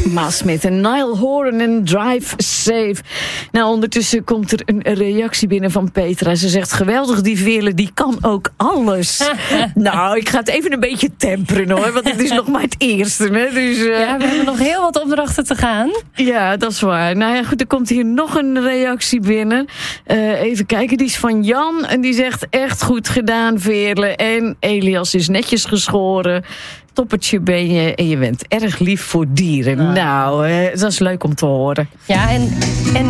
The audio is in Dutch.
Maas Smith en Niall Horan en Drive Safe. Nou, ondertussen komt er een reactie binnen van Petra. Ze zegt, geweldig, die Veerle, die kan ook alles. Nou, ik ga het even een beetje temperen hoor, want het is nog maar het eerste. Hè? Dus, Ja, we hebben nog heel wat opdrachten te gaan. Ja, dat is waar. Nou ja, goed, er komt hier nog een reactie binnen. Even kijken, die is van Jan. En die zegt, echt goed gedaan, Veerle. En Elias is netjes geschoren. Toppertje ben je en je bent erg lief voor dieren. Nou, dat is leuk om te horen. Ja, en